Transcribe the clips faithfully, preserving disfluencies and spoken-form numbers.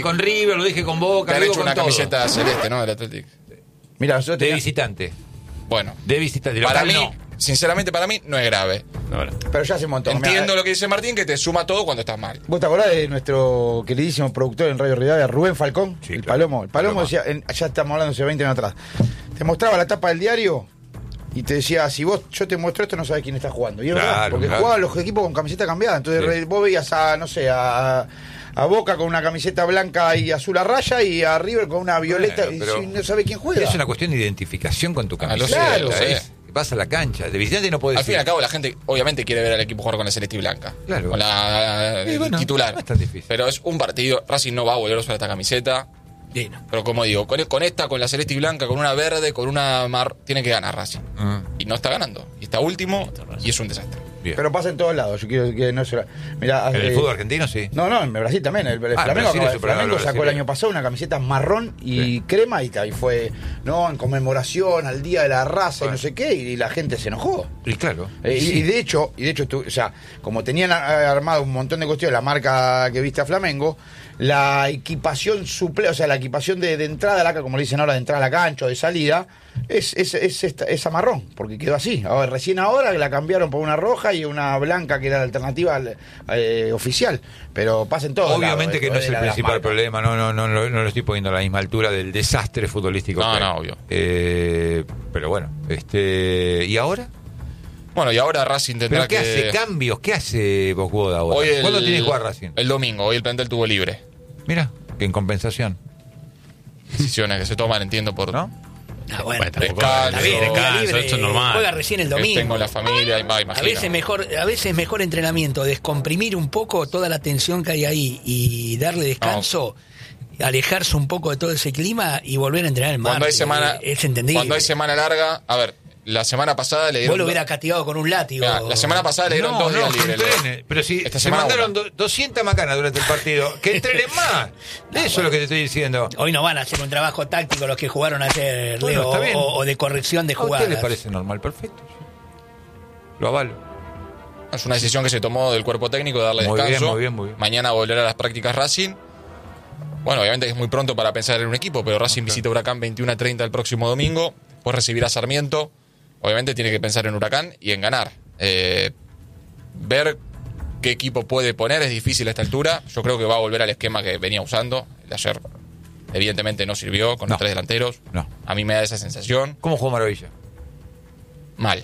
con River, lo dije con Boca. Te han digo hecho con una todo. camiseta celeste, ¿no? Del Atlético. Mira, nosotros De tenía- visitante. Bueno, De visitante. De para local, mí, no. sinceramente para mí, no es grave. No, no. pero ya hace un montón. Entiendo Mirá, lo que dice Martín, que te suma todo cuando estás mal. ¿Vos te acordás de nuestro queridísimo productor en Radio Rivadavia, Rubén Falcón? Sí, el claro. Palomo. El Palomo Paloma. decía, en- ya estamos hablando hace veinte años atrás, te mostraba la tapa del diario y te decía, si vos yo te muestro esto no sabes quién está jugando. Y es Claro, verdad, porque claro. jugaban los equipos con camiseta cambiada. Entonces Sí. re- vos veías a, no sé, a, a Boca con una camiseta blanca y azul a raya y a River con una violeta Bueno, y pero si no sabes quién juega. Es una cuestión de identificación con tu Ah, lo camiseta. sé, lo sé. Es- Vas a la cancha. De visitante no puedes Al fin y al cabo, la gente obviamente quiere ver al equipo jugar con la celeste y blanca. Claro. Con la Y bueno, titular. no es tan difícil. Pero es un partido. Racing no va a volver a usar esta camiseta. Lleno. Pero como digo, con, con esta, con la celeste y blanca, con una verde, con una mar, tiene que ganar Racing. Ah, Y no está ganando. Y está último y es un desastre. bien. Pero pasa en todos lados. Yo quiero que no se la- Mirá, en el eh, fútbol argentino sí. No, no, en Brasil también. El, el Ah, en Flamengo, Brasil es el super- Flamengo Brasil, sacó el eh. año pasado una camiseta marrón y Sí. crema y, ta- y fue no en conmemoración al Día de la Raza Bueno. y no sé qué, y la gente se enojó. Y claro. Eh, y- Sí. y de hecho, y de hecho, tú- o sea, como tenían a- armado un montón de cuestiones, la marca que viste a Flamengo, la equipación suple, o sea, la equipación de, de entrada a la ca- como le dicen ahora, de entrada a la cancha o de salida, es, es, es, esta- es a marrón, porque quedó así. Ahora, recién ahora la cambiaron por una roja y una blanca que era la alternativa al- eh, oficial. Pero pasen todos. Obviamente lados, que eh, no es de el la- de las principal marcas. problema, no, no, no, no, no lo estoy poniendo a la misma altura del desastre futbolístico. No, que hay. no, obvio. Eh, pero bueno, este ¿y ahora? Bueno, y ahora Racing tendrá ¿Pero qué que... hace? ¿Cambios? ¿Qué hace Boswoda ahora? Hoy el- ¿Cuándo tiene que jugar Racing? El domingo, hoy el plantel tuvo libre. Mira, que en compensación, Decisiones que se toman, entiendo, por... ¿no? Ah, bueno, Bueno, tampoco- está descanso, bien, está descanso, libre, esto es normal. Juega recién el que domingo. tengo la familia, y va, A imagino. veces mejor, a veces mejor entrenamiento, descomprimir un poco toda la tensión que hay ahí y darle descanso, alejarse un poco de todo ese clima y volver a entrenar el Cuando hay martes. semana, Es entendible. cuando hay semana larga, a ver, la semana pasada le Vos dieron... lo hubieras castigado con un látigo. Mirá, la semana pasada le dieron No, dos no, días que libres. entrene. Pero si Esta se semana mandaron una. do- doscientas macanas durante el partido, que entrenen más. Eso es lo que te estoy diciendo. Hoy no van a hacer un trabajo táctico los que jugaron ayer, Bueno, Leo, está bien. o, o de corrección de ¿A jugadas. usted le parece normal? Perfecto. Lo avalo. Es una decisión que se tomó del cuerpo técnico de darle Muy bien, descanso. muy bien, muy bien. Mañana volverá a las prácticas Racing. Bueno, obviamente que es muy pronto para pensar en un equipo, pero Racing visita Huracán veintiuno a treinta el próximo domingo. Después recibirá a Sarmiento. Obviamente tiene que pensar en Huracán y en ganar. Eh, ver qué equipo puede poner es difícil a esta altura. Yo creo que va a volver al esquema que venía usando. El de ayer, evidentemente, no sirvió con No. los tres delanteros. No. A mí me da esa sensación. ¿Cómo jugó Maravilla? Mal.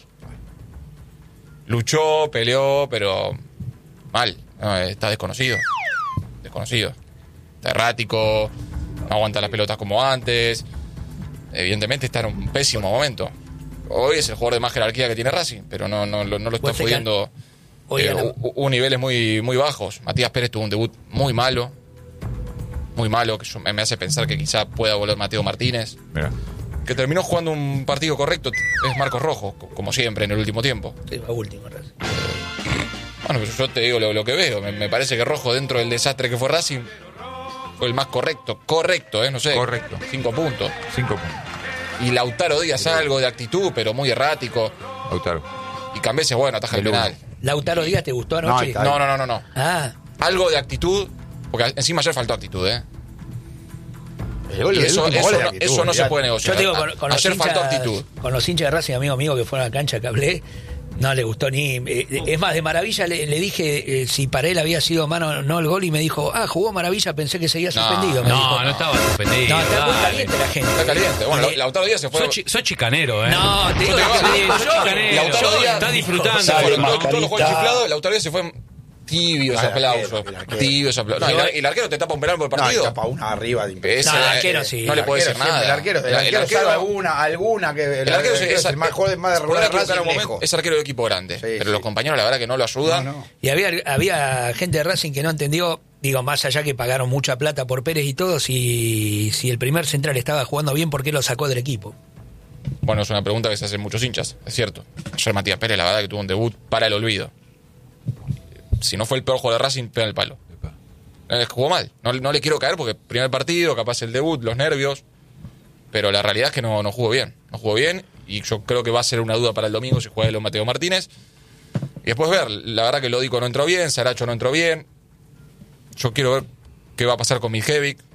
Luchó, peleó, pero mal. No, está desconocido. Desconocido. Está errático, no aguanta las pelotas como antes. Evidentemente está en un pésimo momento. Hoy es el jugador de más jerarquía que tiene Racing, pero no, no, no lo está Pues se pudiendo. Hoy Eh, gana- hu- hubo niveles muy, muy bajos. Matías Pérez tuvo un debut muy malo. Muy malo, que yo- me hace pensar que quizá pueda volver Mateo Martínez. Mira. Que terminó jugando un partido correcto, es Marcos Rojo, co- como siempre en el último tiempo. Sí, va último, Racing. Bueno, pero yo te digo lo, lo que veo. Me, me parece que Rojo, dentro del desastre que fue Racing, fue el más correcto. Correcto, ¿eh? No sé. Correcto. Cinco puntos. Cinco puntos. Y Lautaro Díaz algo de actitud, pero muy errático. Lautaro. Y Cambeses, bueno, ataja el El uno. penal. Lautaro Díaz, ¿te gustó anoche? está No, no, no, no, no. Ah, Algo de actitud, porque encima ayer faltó actitud, ¿eh? El gol- Y el eso, último eso gol es no, actitud, eso no se olvidate. puede yo negociar. te digo, con, con los Ayer faltó hinchas, actitud. con los hinchas de Racing, amigo mío, que fueron a la cancha que hablé, no le gustó ni... eh, es más, de Maravilla le, le dije eh, si para él había sido mano no el gol y me dijo, ah, jugó Maravilla, pensé que seguía No, suspendido. me No, dijo. no estaba suspendido. No, está muy dale. caliente la gente. Está caliente. Bueno, Eh, Lautaro Díaz se fue. Sos, chi- sos chicanero, ¿eh? No, te digo Yo te lo que digo, me digo sos yo. chicanero. Lautaro Díaz- Está disfrutando. Se fue, Sale todos todos los mascarita. jugadores chiflados, Lautaro Díaz se fue tibio ese Ah, el arquero, aplauso. el arquero. Tibio ese aplauso. No, No, y el- el, y el arquero te tapa un penal por el No, y partido. tapa una arriba de impresionante. Ese, No, el eh, arquero sí. No le puede decir Siempre, nada. El arquero, el El- el arquero arquero- salva alguna, alguna que el, El arquero es, es, el mejor más de se podrá regular equivocar en un Racing momento, lejos. es arquero de equipo grande. Sí, pero sí. los compañeros, la verdad, que no lo ayudan. No, no. Y había, había gente de Racing que no entendió, digo, más allá que pagaron mucha plata por Pérez y todo, si, si el primer central estaba jugando bien, ¿por qué lo sacó del equipo? Bueno, es una pregunta que se hacen muchos hinchas, es cierto. Ayer Matías Pérez, la verdad, que tuvo un debut para el olvido. Si no fue el peor jugador de Racing, pega el palo. Eh, jugó mal. No, no le quiero caer porque primer partido, capaz el debut, los nervios. Pero la realidad es que no, no jugó bien. No jugó bien y yo creo que va a ser una duda para el domingo si juega el Mateo Martínez. Y después ver, la verdad que Lodico no entró bien, Saracho no entró bien. Yo quiero ver qué va a pasar con Miljevic.